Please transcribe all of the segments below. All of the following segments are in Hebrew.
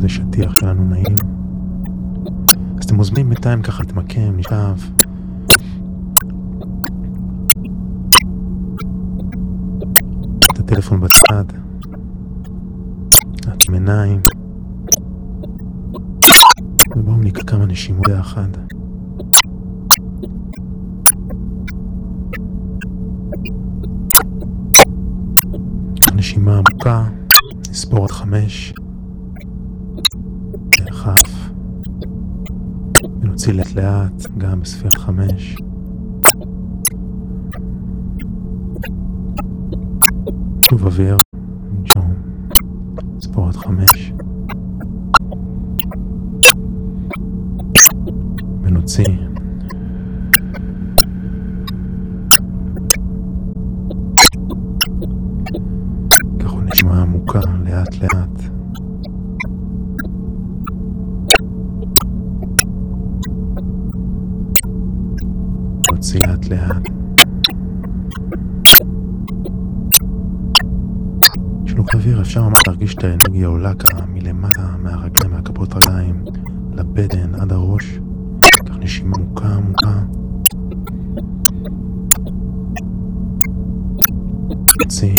כזה שטיח שלנו נעים. אז אתם מוזמנים בינתיים ככה להתמקם, נשאב. את הטלפון בצד. עצם עיניים. ובואו ניקח כמה נשימות ביחד. נשימה עמוקה, נספור עד 5, נרחף, ונוציא לאט לאט גם בספירת 5. שוב אוויר, נשום, נספור עד 5, ונוציא. נשימה עמוקה לאט לאט. נוציא לאט לאט. שלוק אוויר, אפשר ממש להרגיש את האנרגיה עולה ככה מלמטה, מהרגליים, מהכפות רגליים, לבטן עד הראש. כך נשימה עמוקה עמוקה. נוציא.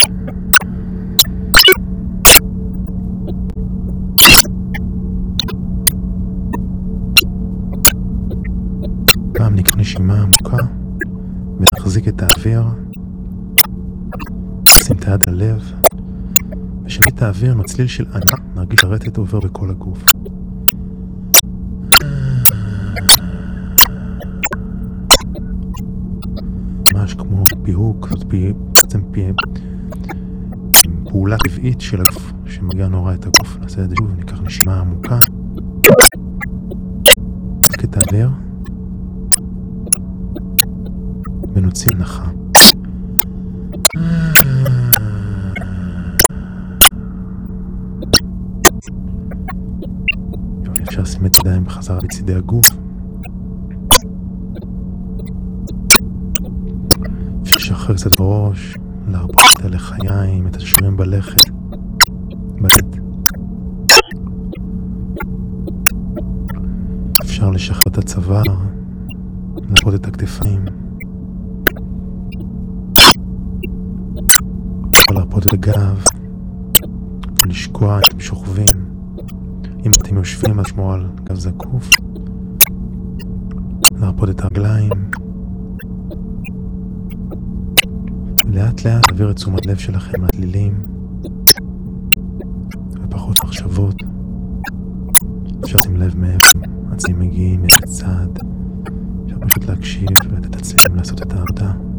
פעם ניקח נשימה עמוקה ונחזיק את האוויר, נשים את היד על הלב, ושנית את האוויר נצליל של ענק, נרגיש הרטט עובר בכל הגוף. ממש כמו פיהוק, זאת בעצם פעולה טבעית של הגוף שמגיע נורא את הגוף. נעשה את זה שוב, ניקח נשימה עמוקה, נחזיק את האוויר ונוציא הנחה. אפשר לשים את ידיים בחזרה בצדי הגוף. אפשר לשחרר קצת בראש, להרפות את הלחיים, את השרירים בלכת, ביד. אפשר לשחרר את הצוואר, להרפות את הכתפיים. אפשר להרפות את הגב, לשקוע את המשוכבים. אם אתם יושבים, אז שמור על גב זקוף. להרפות את הרגליים. לאט לאט להעביר את תשומת לב שלכם לתלילים. ופחות מחשבות. אפשר לשים לב מאיפה עצים מגיעים, מאיזה צד. אפשר פשוט להקשיב ולתת עצמם לעשות את העבודה.